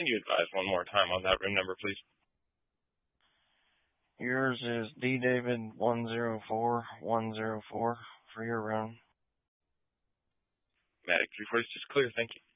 Can you advise one more time on that room number, please? Yours is D David 104104 for your room. Medic 346 clear, thank you.